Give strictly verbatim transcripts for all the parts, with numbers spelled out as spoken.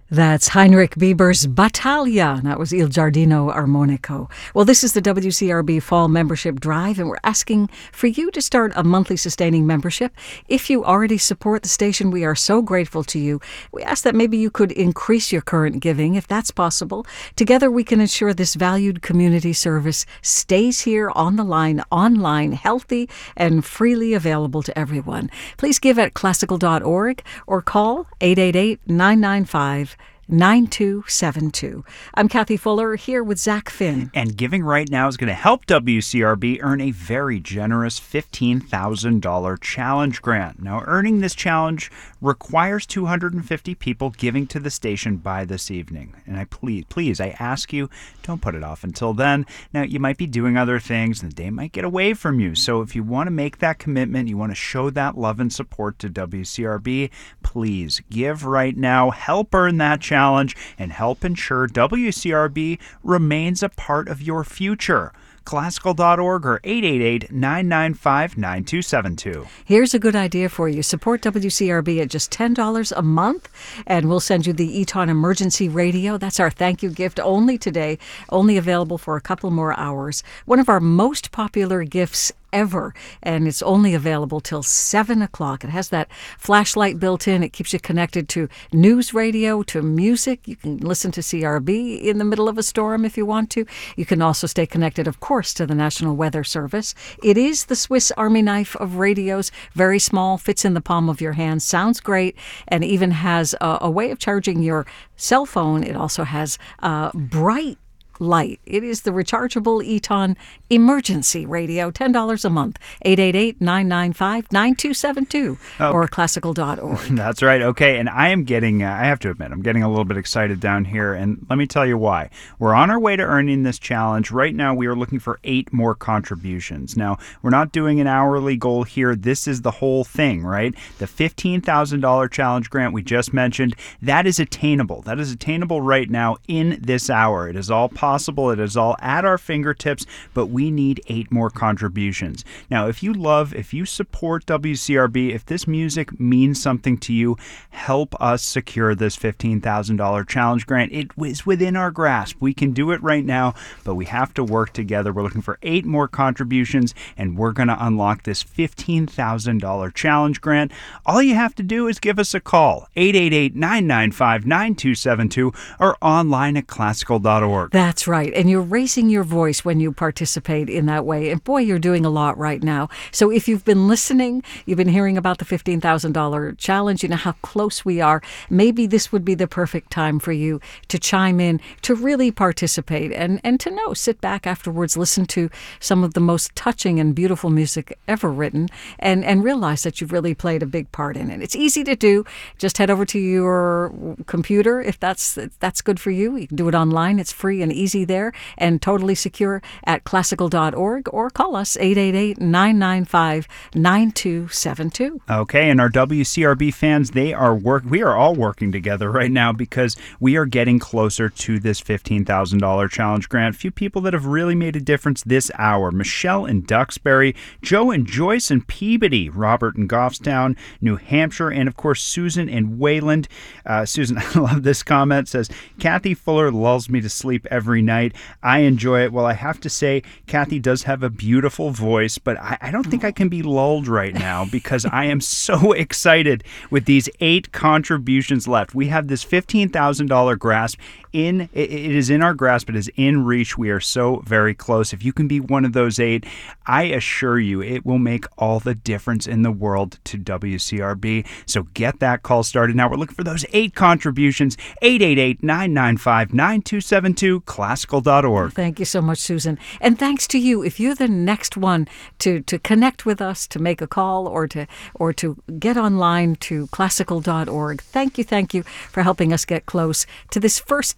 That's Heinrich Bieber's Battaglia. That was Il Giardino Armonico. Well, this is the W C R B Fall Membership Drive, and we're asking for you to start a monthly sustaining membership. If you already support the station, we are so grateful to you. We ask that maybe you could increase your current giving, if that's possible. Together, we can ensure this valued community service stays here on the line, online, healthy, and freely available to everyone. Please give at classical dot org or call eight eight eight, nine nine five, nine two seven two. I'm Kathy Fuller here with Zach Finn. And giving right now is going to help W C R B earn a very generous fifteen thousand dollars challenge grant. Now, earning this challenge requires two hundred fifty people giving to the station by this evening. And I please, please, I ask you, don't put it off until then. Now, you might be doing other things and the day might get away from you. So if you want to make that commitment, you want to show that love and support to W C R B, please give right now, help earn that challenge. challenge and help ensure W C R B remains a part of your future. classical dot org or eight eight eight, nine nine five, nine two seven two. Here's a good idea for you. Support W C R B at just ten dollars a month, and we'll send you the Eton Emergency Radio. That's our thank you gift only today, only available for a couple more hours. One of our most popular gifts ever, and it's only available till seven o'clock. It has that flashlight built in. It keeps you connected to news radio, to music. You can listen to C R B in the middle of a storm if you want to. You can also stay connected, of course, to the National Weather Service. It is the Swiss Army knife of radios. Very small, fits in the palm of your hand, sounds great, and even has a, a way of charging your cell phone. It also has uh, bright light. It is the rechargeable Eton Emergency Radio, ten dollars a month, eight eight eight, nine nine five, nine two seven two oh. or classical dot org. That's right. Okay, and I am getting, uh, I have to admit, I'm getting a little bit excited down here, and let me tell you why. We're on our way to earning this challenge. Right now, we are looking for eight more contributions. Now, we're not doing an hourly goal here. This is the whole thing, right? The fifteen thousand dollars challenge grant we just mentioned, that is attainable. That is attainable right now in this hour. It is all possible. It is all at our fingertips, but we need eight more contributions. Now, if you love, if you support W C R B, if this music means something to you, help us secure this fifteen thousand dollars challenge grant. It is within our grasp. We can do it right now, but we have to work together. We're looking for eight more contributions, and we're going to unlock this fifteen thousand dollars challenge grant. All you have to do is give us a call, eight eight eight, nine nine five, nine two seven two, or online at classical dot org. That's right. And you're raising your voice when you participate in that way. And boy, you're doing a lot right now. So if you've been listening, you've been hearing about the fifteen thousand dollars challenge, you know how close we are. Maybe this would be the perfect time for you to chime in, to really participate and, and to know, sit back afterwards, listen to some of the most touching and beautiful music ever written, and, and realize that you've really played a big part in it. It's easy to do. Just head over to your computer if that's, if that's good for you. You can do it online. It's free and easy there and totally secure at classical dot org, or call us eight eight eight, nine nine five, nine two seven two. Okay, and our W C R B fans, they are work we are all working together right now because we are getting closer to this fifteen thousand dollars challenge grant. A few people that have really made a difference this hour: Michelle in Duxbury, Joe and Joyce in Peabody, Robert in Goffstown, New Hampshire, and of course Susan in Wayland. Uh, Susan, I love this comment, says, Kathy Fuller lulls me to sleep every night. I enjoy it. Well, I have to say, Kathy does have a beautiful voice, but I, I don't think I can be lulled right now because I am so excited with these eight contributions left. We have this fifteen thousand dollars grasp. In it, it is in our grasp. It is in reach. We are so very close. If you can be one of those eight, I assure you it will make all the difference in the world to W C R B. So get that call started now. We're looking for those eight contributions. eight eight eight, nine nine five, nine two seven two, classical dot org. Thank you so much, Susan. And thanks to you. If you're the next one to, to connect with us, to make a call, or to or to get online to classical dot org, thank you, thank you for helping us get close to this first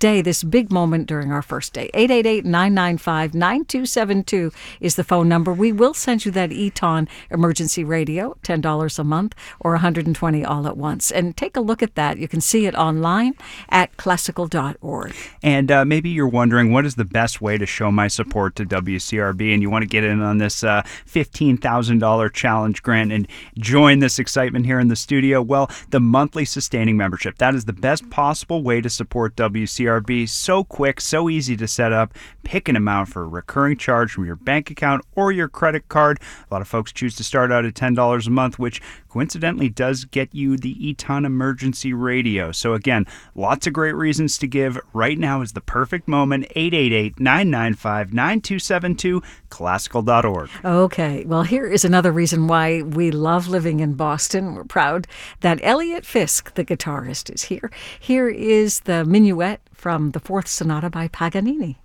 day, this big moment during our first day. eight eight eight, nine nine five, nine two seven two is the phone number. We will send you that Eton Emergency Radio, ten dollars a month or one hundred twenty dollars all at once. And take a look at that. You can see it online at classical dot org. And uh, maybe you're wondering, what is the best way to show my support to W C R B? And you want to get in on this uh, fifteen thousand dollars challenge grant and join this excitement here in the studio. Well, the monthly sustaining membership, that is the best possible way to support W C R B. So quick, so easy to set up. Pick an amount for a recurring charge from your bank account or your credit card. A lot of folks choose to start out at ten dollars a month, which coincidentally does get you the Eton Emergency Radio. So again, lots of great reasons to give. Right now is the perfect moment. eight eight eight, nine nine five, nine two seven two, classical dot org. Okay, well, here is another reason why we love living in Boston. We're proud that Elliot Fisk, the guitarist, is here. Here is the Minuet from the Fourth Sonata by Paganini.